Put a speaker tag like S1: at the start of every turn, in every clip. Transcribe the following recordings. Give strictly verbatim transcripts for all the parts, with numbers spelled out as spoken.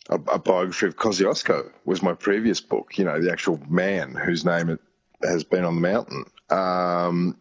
S1: a, a biography of Kosciuszko was my previous book, you know, the actual man whose name has been on the mountain. Um,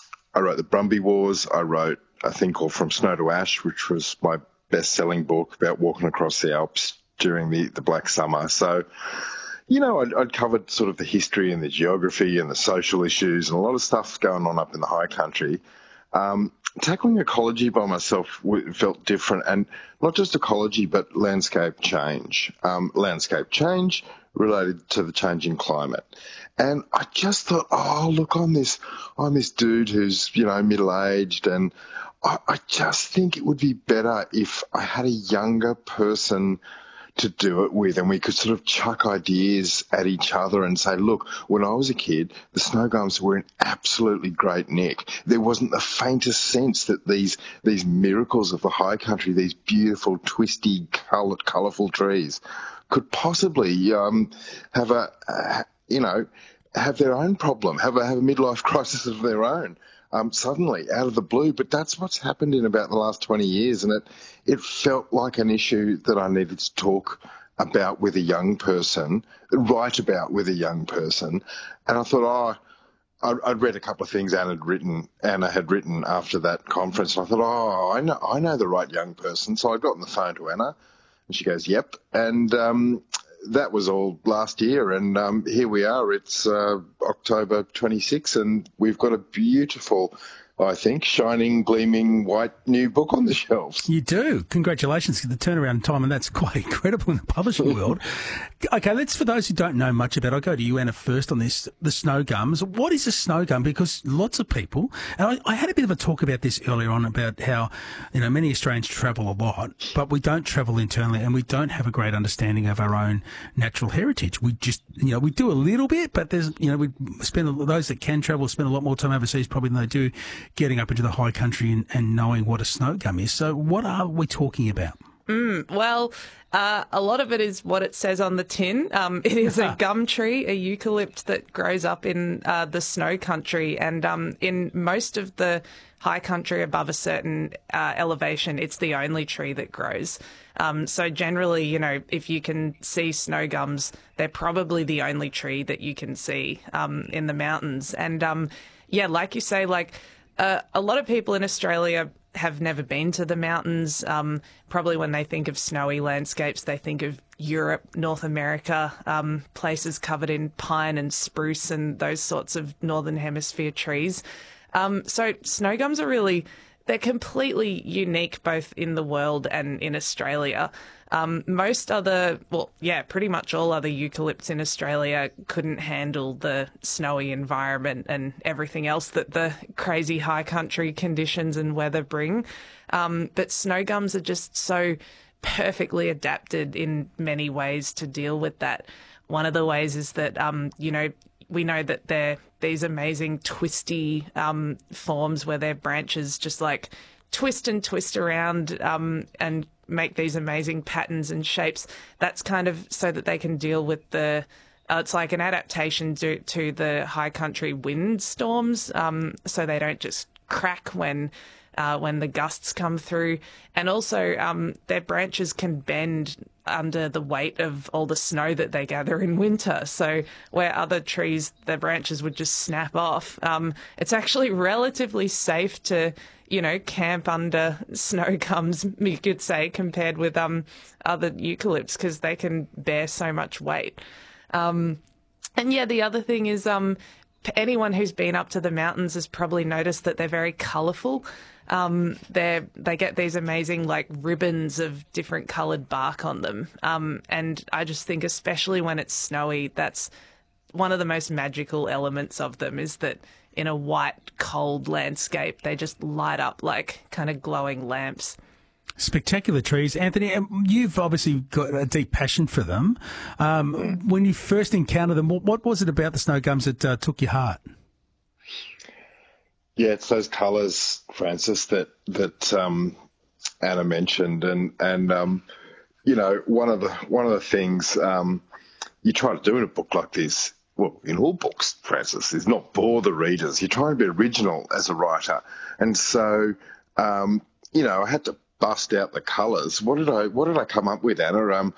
S1: I wrote The Brumby Wars. I wrote a thing called From Snow to Ash, which was my best-selling book about walking across the Alps during the, the Black Summer. So, you know, I'd, I'd covered sort of the history and the geography and the social issues and a lot of stuff going on up in the high country. Um, tackling ecology by myself felt different, and not just ecology, but landscape change. Um, landscape change related to the changing climate. And I just thought, oh, look, I'm this, I'm this dude who's, you know, middle-aged, and I, I just think it would be better if I had a younger person to do it with, and we could sort of chuck ideas at each other and say, look, when I was a kid, the snow gums were in absolutely great nick. There wasn't the faintest sense that these these miracles of the high country, these beautiful, twisty, coloured, colourful trees, could possibly um, have a, uh, you know, have their own problem, have a, have a midlife crisis of their own. Um, suddenly, out of the blue. But that's what's happened in about the last twenty years, and it it felt like an issue that I needed to talk about with a young person, write about with a young person. And I thought, oh, I'd, I'd read a couple of things Anna had written, Anna had written after that conference, and I thought, oh, I know, I know the right young person. So I got on the phone to Anna, and she goes, yep. And um, that was all last year, and um, here we are. It's uh, October twenty-sixth, and we've got a beautiful, I think, shining, gleaming white new book on the shelves.
S2: You do. Congratulations for the turnaround time, and that's quite incredible in the publishing world. Okay, let's, for those who don't know much about it, I'll go to you, Anna, first on this, the snow gums. What is a snow gum? Because lots of people, and I, I had a bit of a talk about this earlier on about how, you know, many Australians travel a lot, but we don't travel internally, and we don't have a great understanding of our own natural heritage. We just, you know, we do a little bit, but there's, you know, we spend, those that can travel spend a lot more time overseas probably than they do getting up into the high country and, and knowing what a snow gum is. So what are we talking about?
S3: Mm, well, uh, a lot of it is what it says on the tin. Um, it is a gum tree, a eucalypt that grows up in uh, the snow country, and um, in most of the high country above a certain uh, elevation, it's the only tree that grows. Um, so generally, you know, if you can see snow gums, they're probably the only tree that you can see um, in the mountains. And um, yeah, like you say, like uh, a lot of people in Australia have never been to the mountains. Um, probably when they think of snowy landscapes, they think of Europe, North America, um, places covered in pine and spruce and those sorts of Northern Hemisphere trees. Um, so snow gums are really, they're completely unique both in the world and in Australia. Um, most other, well, yeah, pretty much all other eucalypts in Australia couldn't handle the snowy environment and everything else that the crazy high country conditions and weather bring. Um, but snow gums are just so perfectly adapted in many ways to deal with that. One of the ways is that, um, you know, we know that they're these amazing twisty um, forms where their branches just like twist and twist around um, and make these amazing patterns and shapes. That's kind of so that they can deal with the, uh, it's like an adaptation to, to the high country wind storms, um, so they don't just crack when uh, when the gusts come through. And also um, their branches can bend under the weight of all the snow that they gather in winter. So where other trees, their branches would just snap off, um, it's actually relatively safe to, you know, camp under snow gums, you could say, compared with um other eucalypts, because they can bear so much weight. Um, and yeah, the other thing is um anyone who's been up to the mountains has probably noticed that they're very colourful. Um, they they get these amazing like ribbons of different coloured bark on them. Um, and I just think, especially when it's snowy, that's one of the most magical elements of them, is that in a white, cold landscape, they just light up like kind of glowing lamps.
S2: Spectacular trees. Anthony, you've obviously got a deep passion for them. Um, yeah. When you first encountered them, what, what was it about the snow gums that uh, took your heart?
S1: Yeah, it's those colours, Francis, that that um, Anna mentioned, and and um, you know, one of the one of the things um, you try to do in a book like this, well, in all books, Francis, is not bore the readers. You're trying to be original as a writer, and so um, you know, I had to bust out the colours. What did I what did I come up with, Anna? Um,